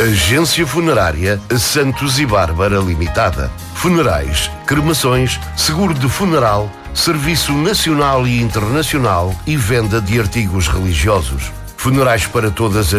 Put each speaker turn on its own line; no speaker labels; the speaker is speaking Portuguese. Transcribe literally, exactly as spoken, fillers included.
Agência Funerária Santos e Bárbara Limitada. Funerais, cremações, seguro de funeral, serviço nacional e internacional e venda de artigos religiosos. Funerais para todas as